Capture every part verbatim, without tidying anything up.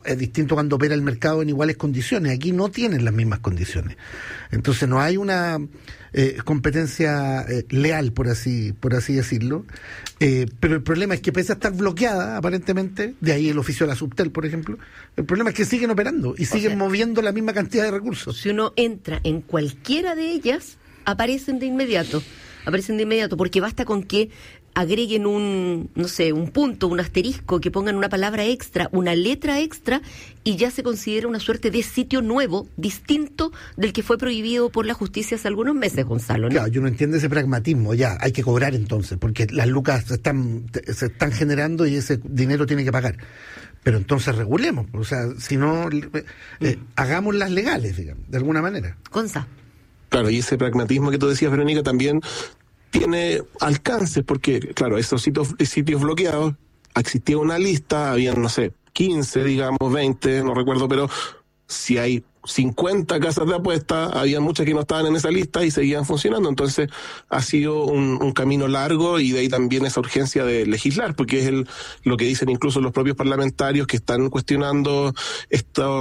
es distinto cuando opera el mercado en iguales condiciones. Aquí no tienen las mismas condiciones. Entonces no hay una eh, competencia eh, leal, por así por así decirlo. Eh, pero el problema es que pese a estar bloqueada, aparentemente, de ahí el oficio de la Subtel, por ejemplo, el problema es que siguen operando y siguen o sea, moviendo la misma cantidad de recursos. Si uno entra en cualquiera de ellas, aparecen de inmediato. Aparecen de inmediato, porque basta con que agreguen un, no sé, un punto, un asterisco, que pongan una palabra extra, una letra extra, y ya se considera una suerte de sitio nuevo, distinto del que fue prohibido por la justicia hace algunos meses, Gonzalo, ¿no? Claro, yo no entiendo ese pragmatismo, ya, hay que cobrar entonces, porque las lucas se están, se están generando y ese dinero tiene que pagar. Pero entonces regulemos, o sea, si no, eh, hagámoslas legales, digamos, de alguna manera. Gonza. Claro, y ese pragmatismo que tú decías, Verónica, también tiene alcances, porque, claro, esos sitios, sitios bloqueados, existía una lista, habían, no sé, quince, digamos, veinte, no recuerdo, pero si hay cincuenta casas de apuestas, había muchas que no estaban en esa lista y seguían funcionando. Entonces ha sido un, un camino largo, y de ahí también esa urgencia de legislar, porque es el lo que dicen incluso los propios parlamentarios que están cuestionando esto,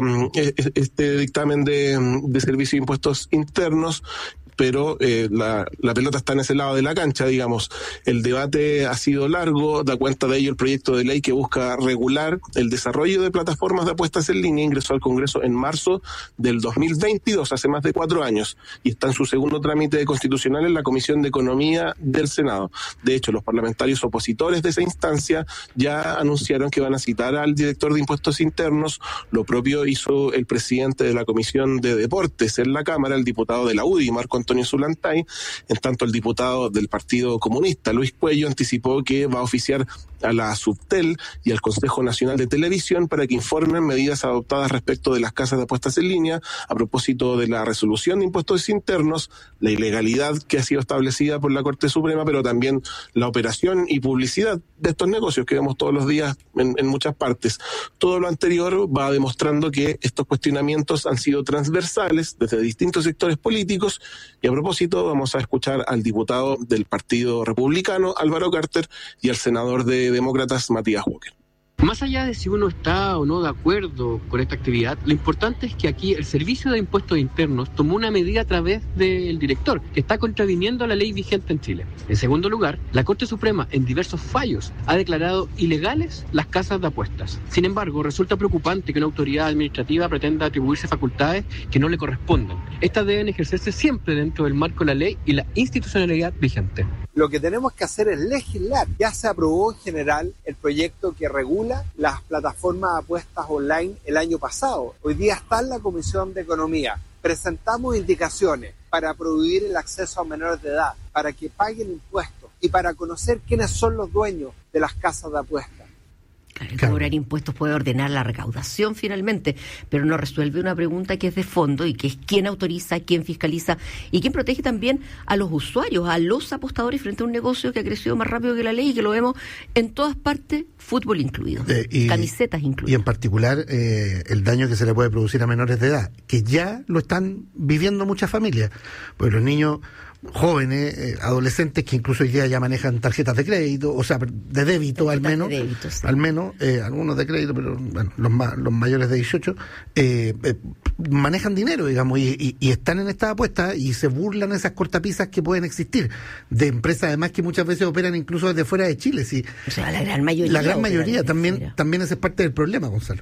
este dictamen de, de Servicio de Impuestos Internos. Pero eh, la, la pelota está en ese lado de la cancha, digamos. El debate ha sido largo, da cuenta de ello el proyecto de ley que busca regular el desarrollo de plataformas de apuestas en línea. Ingresó al Congreso en marzo del dos mil veintidós, hace más de cuatro años, y está en su segundo trámite de constitucional en la Comisión de Economía del Senado. De hecho, los parlamentarios opositores de esa instancia ya anunciaron que van a citar al director de Impuestos Internos. Lo propio hizo el presidente de la Comisión de Deportes en la Cámara, el diputado de la U D I, Marco Antonio Zulantay. En tanto, el diputado del Partido Comunista, Luis Cuello, anticipó que va a oficiar a la Subtel y al Consejo Nacional de Televisión para que informen medidas adoptadas respecto de las casas de apuestas en línea a propósito de la resolución de impuestos internos, la ilegalidad que ha sido establecida por la Corte Suprema, pero también la operación y publicidad de estos negocios que vemos todos los días en, en muchas partes. Todo lo anterior va demostrando que estos cuestionamientos han sido transversales desde distintos sectores políticos. Y a propósito, vamos a escuchar al diputado del Partido Republicano, Álvaro Carter, y al senador de Demócratas, Matías Walker. Más allá de si uno está o no de acuerdo con esta actividad, lo importante es que aquí el Servicio de Impuestos Internos tomó una medida a través del director, que está contraviniendo la ley vigente en Chile. En segundo lugar, la Corte Suprema, en diversos fallos, ha declarado ilegales las casas de apuestas. Sin embargo, resulta preocupante que una autoridad administrativa pretenda atribuirse facultades que no le corresponden. Estas deben ejercerse siempre dentro del marco de la ley y la institucionalidad vigente. Lo que tenemos que hacer es legislar. Ya se aprobó en general el proyecto que regula las plataformas de apuestas online el año pasado. Hoy día está en la Comisión de Economía. Presentamos indicaciones para prohibir el acceso a menores de edad, para que paguen impuestos y para conocer quiénes son los dueños de las casas de apuestas. Claro, cobrar impuestos puede ordenar la recaudación finalmente, pero no resuelve una pregunta que es de fondo y que es quién autoriza, quién fiscaliza y quién protege también a los usuarios, a los apostadores frente a un negocio que ha crecido más rápido que la ley y que lo vemos en todas partes, fútbol incluido, eh, y, camisetas incluidas. Y en particular eh, el daño que se le puede producir a menores de edad, que ya lo están viviendo muchas familias, pues los niños jóvenes, eh, adolescentes que incluso hoy día ya manejan tarjetas de crédito, o sea, de débito al menos, de débito, sí. al menos, eh, algunos de crédito, pero bueno, los ma- los mayores de dieciocho, eh, eh, manejan dinero, digamos, y, y, y están en estas apuestas y se burlan esas cortapisas que pueden existir, de empresas además que muchas veces operan incluso desde fuera de Chile, sí. O sea, la gran mayoría. La gran mayoría, también, también ese es parte del problema, Gonzalo.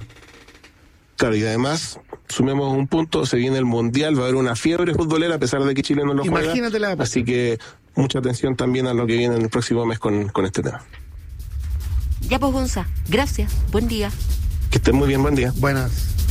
Claro, y además, sumemos un punto, se viene el Mundial, va a haber una fiebre futbolera a pesar de que Chile no lo juega. Imagínate la apuesta. Así que mucha atención también a lo que viene en el próximo mes con, con este tema. Ya pues, Gonza, gracias, buen día. Que estén muy bien, buen día. Buenas.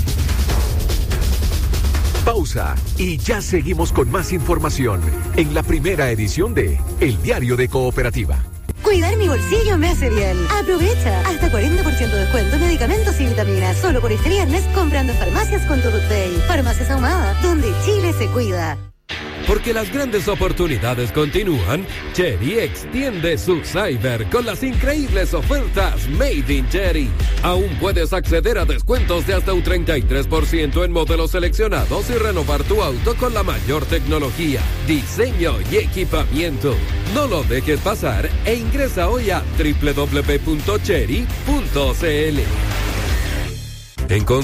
Pausa y ya seguimos con más información en la primera edición de El Diario de Cooperativa. Cuidar mi bolsillo me hace bien. Aprovecha hasta cuarenta por ciento de descuento en medicamentos y vitaminas. Solo por este viernes comprando en farmacias con Todo Day. Farmacias Ahumada, donde Chile se cuida. Porque las grandes oportunidades continúan, Chery extiende su cyber con las increíbles ofertas Made in Chery. Aún puedes acceder a descuentos de hasta un treinta y tres por ciento en modelos seleccionados y renovar tu auto con la mayor tecnología, diseño y equipamiento. No lo dejes pasar e ingresa hoy a doble u doble u doble u punto chery punto c l. En